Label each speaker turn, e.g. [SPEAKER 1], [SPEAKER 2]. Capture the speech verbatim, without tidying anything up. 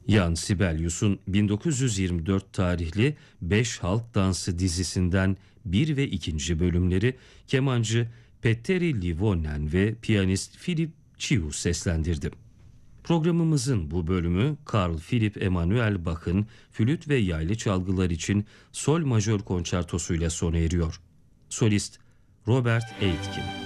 [SPEAKER 1] Jan Sibelius'un bin dokuz yüz yirmi dört tarihli Beş Halk Dansı dizisinden bir ve ikinci bölümleri kemancı Petteri Livonen ve piyanist Philip Chiu seslendirdi. Programımızın bu bölümü Carl Philipp Emanuel Bach'ın flüt ve yaylı çalgılar için sol majör konçertosuyla sona eriyor. Solist Robert Aitken.